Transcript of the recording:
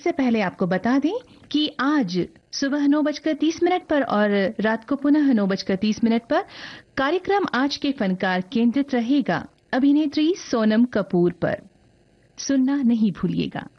इससे पहले आपको बता दें कि आज सुबह 9:30 पर और रात को पुनः 9:30 पर कार्यक्रम आज के फनकार केंद्रित रहेगा अभिनेत्री सोनम कपूर पर। सुनना नहीं भूलिएगा।